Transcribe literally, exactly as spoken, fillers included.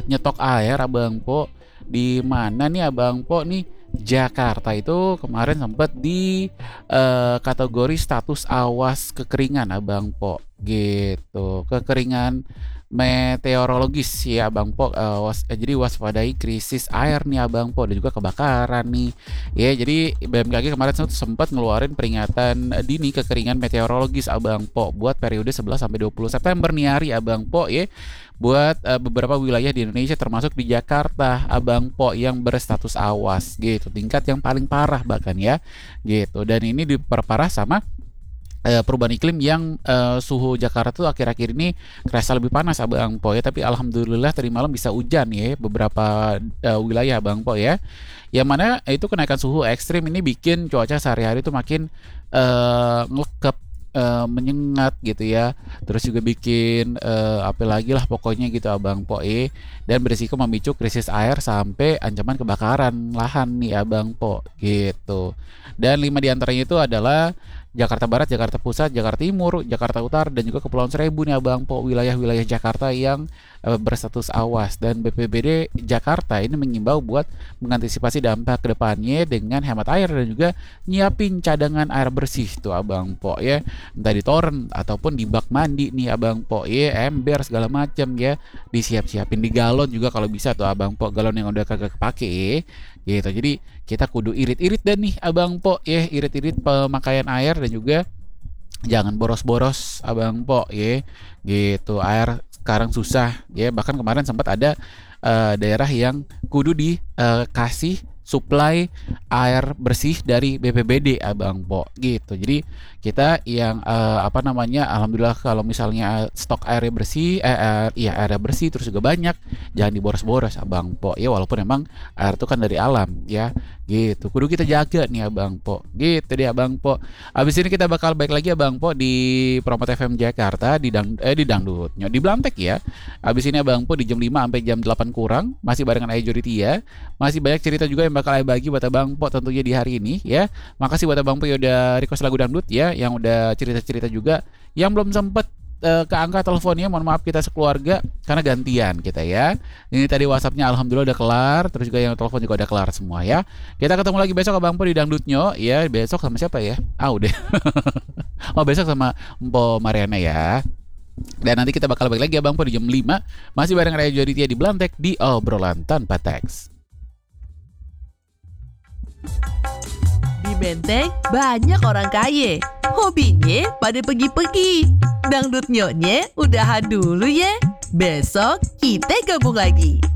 nyetok air Abang Po. Di mana nih Abang Po nih, Jakarta itu kemarin sempat di eh, kategori status awas kekeringan Abang Po gitu. Kekeringan meteorologis ya Abang Po. Eh, was- eh, jadi waspadai krisis air nih Abang Po dan juga kebakaran nih. Ya, jadi B M K G kemarin tuh sempat ngeluarin peringatan eh, dini kekeringan meteorologis Abang Po buat periode sebelas sampai dua puluh September nih hari Abang Po ya. Buat eh, beberapa wilayah di Indonesia termasuk di Jakarta Abang Po yang berstatus awas gitu. Tingkat yang paling parah bahkan ya gitu. Dan ini diperparah sama eh, perubahan iklim yang eh, suhu Jakarta tuh akhir-akhir ini kerasa lebih panas Abang Po ya, tapi alhamdulillah tadi malam bisa hujan ya beberapa eh, wilayah Abang Po ya. Yang mana itu kenaikan suhu ekstrim ini bikin cuaca sehari-hari tuh makin eh, ngelekep, eh, menyengat gitu ya. Terus juga bikin eh, apa lagi lah pokoknya gitu Abang Po ya. Dan berisiko memicu krisis air sampai ancaman kebakaran lahan nih Abang Po gitu. Dan lima diantaranya itu adalah Jakarta Barat, Jakarta Pusat, Jakarta Timur, Jakarta Utara, dan juga Kepulauan Seribu nih Abang Po, wilayah-wilayah Jakarta yang eh, berstatus awas. Dan B P B D Jakarta ini mengimbau buat mengantisipasi dampak kedepannya dengan hemat air dan juga nyiapin cadangan air bersih tuh Abang Po ya, entah di toren ataupun di bak mandi nih Abang Po ya, ember segala macam ya, disiap-siapin di galon juga kalau bisa tuh Abang Po, galon yang udah kagak kepake ya gitu. Jadi kita kudu irit-irit dan nih Abang Po ya, irit-irit pemakaian air dan juga jangan boros-boros Abang Po ya gitu. Air sekarang susah ya, bahkan kemarin sempat ada eh, daerah yang kudu dikasih suplai air bersih dari B P B D Abang Po gitu. Jadi kita yang eh, apa namanya, alhamdulillah kalau misalnya stok airnya bersih, eh, air, iya airnya bersih terus juga banyak, jangan diboros-boros Abang Po ya, walaupun emang air itu kan dari alam ya gitu. Kudu kita jaga nih Abang Po gitu deh Abang Po. Abis ini kita bakal balik lagi Abang Po di Promote F M Jakarta di dang, eh di dangdutnya di Blantek ya. Abis ini Abang Po di jam lima sampai jam delapan kurang masih barengan Ayah Joritia. Masih banyak cerita juga yang bakal Ayah bagi buat Abang Po tentunya di hari ini ya. Makasih buat Abang Po yang udah request lagu dangdut ya, yang udah cerita-cerita juga. Yang belum sempet eh, ke angka teleponnya, mohon maaf kita sekeluarga karena gantian kita ya. Ini tadi WhatsAppnya alhamdulillah udah kelar, terus juga yang telepon juga udah kelar semua ya. Kita ketemu lagi besok Abang Po di Dangdutnyo ya. Besok sama siapa ya? Ah udah. Oh besok sama Mpo Mariana ya. Dan nanti kita bakal balik lagi Abang Po di jam lima masih bareng Raya Joditia di Blantek di obrolan tanpa teks. Di Menteng banyak orang kaya. Hobinya pada pergi-pergi. Dangdut nyoknya udahan dulu ya. Besok kita gabung lagi.